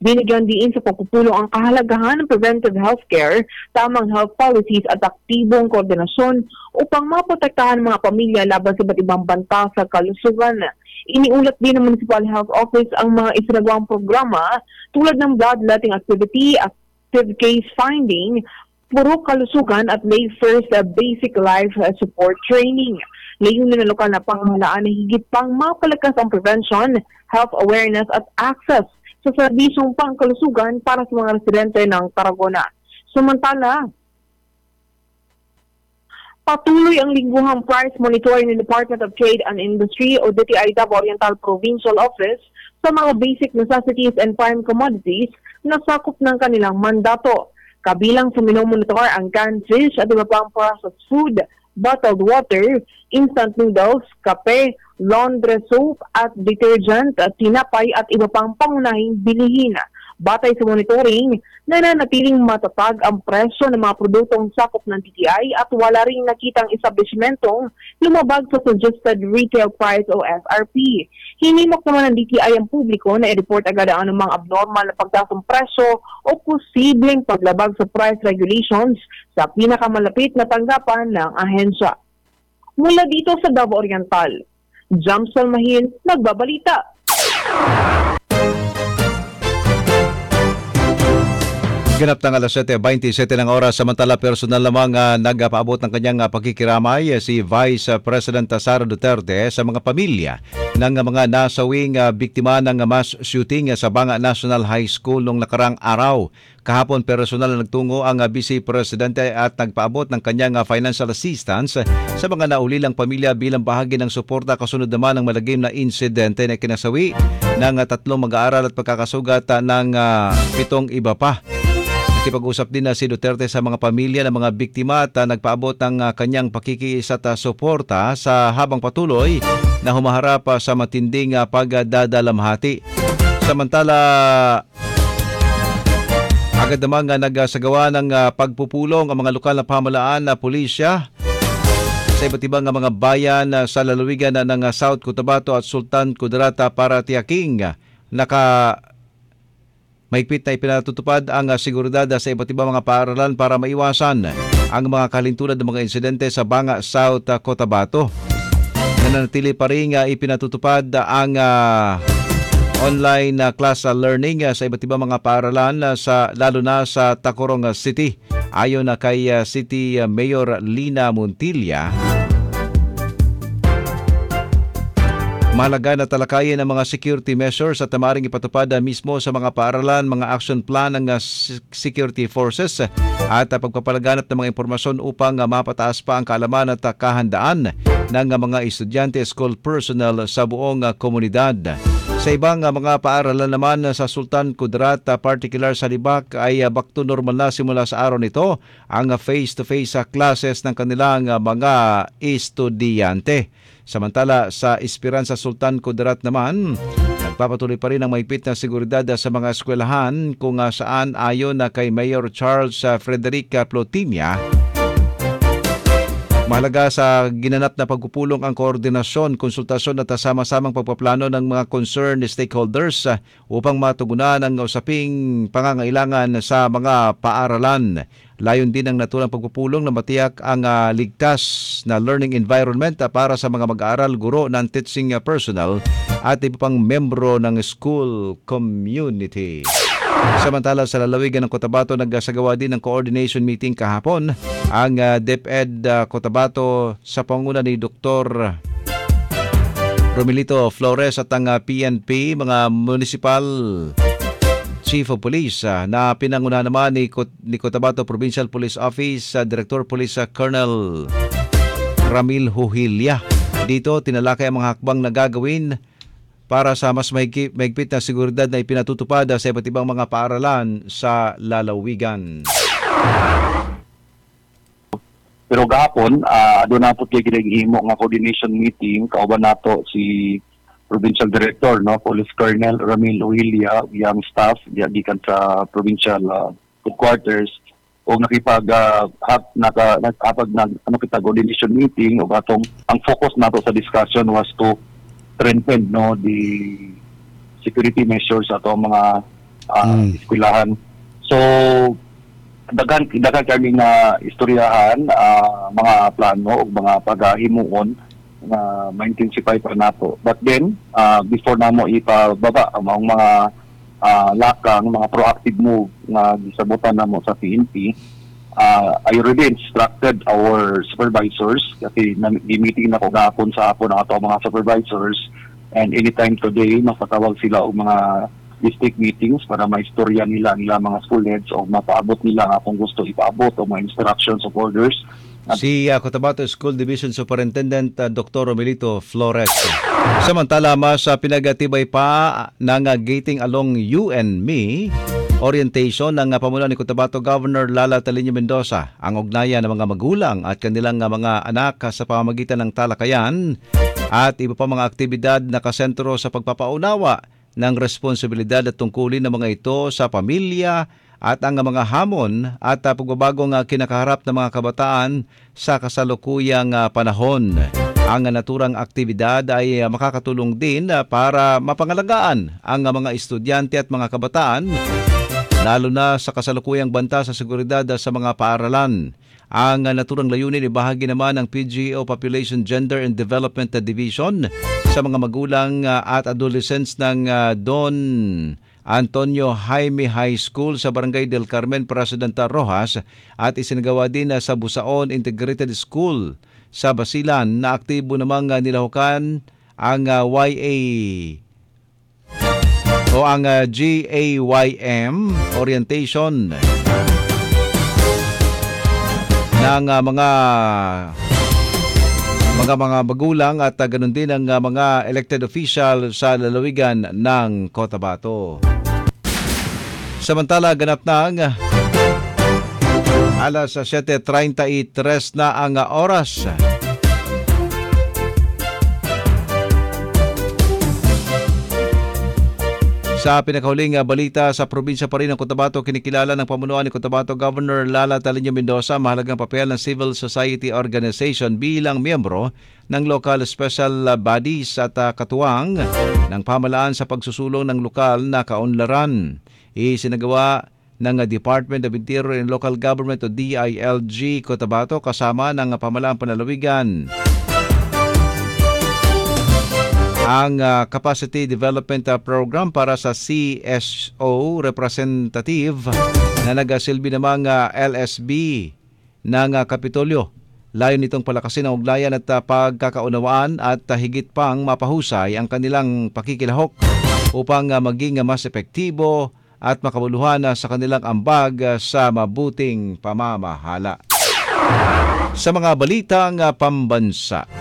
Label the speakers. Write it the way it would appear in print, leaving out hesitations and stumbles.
Speaker 1: Binigyan diin sa pagpupulong ang kahalagahan ng preventive healthcare, tamang health policies at aktibong koordinasyon upang maprotektahan ang mga pamilya laban sa iba't ibang banta sa kalusugan. Iniulat din ng Municipal Health Office ang mga isinagawang programa tulad ng bloodletting activity, active case finding, puro kalusugan at May 1st basic life support training. Layunin ng lokal na pamahalaan na higit pang mapalakas ang prevention, health awareness at access sa serbisyong pangkalusugan para sa mga residente ng Tarragona. Samantala, patuloy ang lingguhang price monitoring ng Department of Trade and Industry o DTI Davao Oriental Provincial Office sa mga basic necessities and prime commodities na sakop ng kanilang mandato. Kabilang sa minomonitor ang canned fish at iba pang processed food, bottled water, instant noodles, kape, laundry soap at detergent, tinapay at iba pang pangunahing bilihin. Batay sa monitoring, nananatiling matatag ang presyo ng mga produktong sakop ng DTI at wala ring nakitang establishmentong lumabag sa suggested retail price o SRP. Hinimok naman ng DTI ang publiko na i-report agad ang anumang abnormal na pagtaas ng presyo o posibleng paglabag sa price regulations sa pinakamalapit na tanggapan ng ahensya. Mula dito sa Davao Oriental, Jamsel Mahil, nagbabalita.
Speaker 2: Ganap ng alas 7:27 ng oras, samantala personal lamang nagpaabot ng kanyang pakikiramay si Vice President Sara Duterte sa mga pamilya ng mga nasawing biktima ng mass shooting sa Banga National High School noong nakarang araw. Kahapon personal na nagtungo ang Vice Presidente at nagpaabot ng kanyang financial assistance sa mga naulilang pamilya bilang bahagi ng suporta kasunod naman ng malagim na insidente na kinasawi ng 3 mag-aaral at pagkakasugat ng 7 iba pa. Nakipag-usap din si Duterte sa mga pamilya ng mga biktima at nagpaabot ng kanyang pakikisa at suporta sa habang patuloy na humaharap sa matinding pagdadalamhati. Samantala, agad namang nagsagawa ng pagpupulong ang mga lokal na pamahalaan na pulisya sa iba't ibang mga bayan sa lalawigan ng South Cotabato at Sultan Kudarat para tiyaking mahigpit na ipinatutupad ang seguridad sa iba't ibang mga paaralan para maiwasan ang mga kalintulad ng mga insidente sa Banga, South Cotabato. Nananatili pa rin ipinatutupad ang online class learning sa iba't ibang mga paaralan lalo na sa Tacurong City. Ayon kay City Mayor Lina Montilla, mahalaga na talakayin ang mga security measures at maaaring ipatupad mismo sa mga paaralan, mga action plan ng security forces at pagpapalaganap ng mga impormasyon upang mapataas pa ang kaalaman at kahandaan ng mga estudyante, school personnel sa buong komunidad. Sa ibang mga paaralan naman sa Sultan Kudarat, particular sa Libak, ay back to normal na simula sa araw nito ang face-to-face classes ng kanilang mga estudyante. Samantala sa Esperanza Sultan Kudarat naman, nagpapatuloy pa rin ang mahigpit na seguridad sa mga eskwelahan kung saan ayon kay Mayor Charles Frederic Plotinia, mahalaga sa ginanap na pagpupulong ang koordinasyon, konsultasyon at sama-samang pagpaplano ng mga concerned stakeholders upang matugunan ang usaping pangangailangan sa mga paaralan. Layon din ang naturang pagpupulong na matiyak ang ligtas na learning environment para sa mga mag-aaral, guro, non-teaching personnel at iba pang membro ng school community. Samantala sa lalawigan ng Cotabato, nagsagawa din ng coordination meeting kahapon ang DepEd Cotabato sa pangunguna ni Dr. Romelito Flores at ang PNP, mga municipal Chief of Police na pinangunahan naman ni Cotabato Provincial Police Office Director Police Colonel Ramil Huhilya. Dito tinalakay ang mga hakbang na gagawin para sa mas mahigpit na seguridad na ipinatutupad sa iba't ibang mga paaralan sa lalawigan.
Speaker 3: Pero gahapon, doon na po kayo ginahimo nga coordination meeting, kauban nato si Provincial Director, no, Police Colonel Ramil Huhilya, yang staff, gikan sa Provincial Headquarters, o nakipag coordination meeting, o atong ang focus nato sa discussion was to strengthen, no, the security measures ato mga eskwelahan. So daghan kami nga istoryahan, mga plano o mga paghimuon na ma-intensify pa nato. But then before namo ipababa ang mga lakang, mga proactive move na gisabutan namo sa PNP, I already instructed our supervisors kasi meeting na ko gahapon sa hapon ang ato mga supervisors, and anytime today makatawag sila og mga district meetings para maistorya nila mga school heads o mapaabot nila nga kung gusto ipaabot o mga instructions of orders.
Speaker 2: Si Cotabato School Division Superintendent Dr. Romelito Flores. Samantala, mas pinagatibay pa ng gating along you and me orientation ng pamunuan ni Cotabato Governor Lala Taliño Mendoza ang ugnayan ng mga magulang at kanilang mga anak sa pamamagitan ng talakayan at iba pa mga aktibidad na kasentro sa pagpapaunawa ng responsibilidad at tungkulin ng mga ito sa pamilya at ang mga hamon at pagbabagong kinakaharap ng mga kabataan sa kasalukuyang panahon. Ang naturang aktibidad ay makakatulong din para mapangalagaan ang mga estudyante at mga kabataan, lalo na sa kasalukuyang banta sa seguridad sa mga paaralan. Ang naturang layunin ay bahagi naman ng PGO Population, Gender and Development Division sa mga magulang at adolescents ng Don Antonio Jaime High School sa Barangay del Carmen, Presidenta Rojas, at isinagawa din sa Busaon Integrated School sa Basilan na aktibo namang nilahukan ang ang GAYM orientation ng mga magulang at ganun din ang mga elected official sa lalawigan ng Cotabato. Samantala, ganap ng alas 7:33 na ang oras. Sa pinakahuling balita sa probinsya pa rin ng Cotabato, kinikilala ng pamunuan ni Cotabato Governor Lala Taliño Mendoza mahalagang papel ng civil society organization bilang miyembro ng local special bodies at katuwang ng pamahalaan sa pagsusulong ng lokal na kaunlaran. Isinagawa ng Department of Interior and Local Government o DILG Cotabato kasama ng pamahalaang panlalawigan ang Capacity Development Program para sa CSO representative na nagasilbi namang LSB ng Kapitolyo. Layon nitong palakasin ang ugnayan at pagkakaunawaan at higit pang mapahusay ang kanilang pakikilahok upang maging mas epektibo at makabuluhan sa kanilang ambag sa mabuting pamamahala. Sa mga balitang pambansa,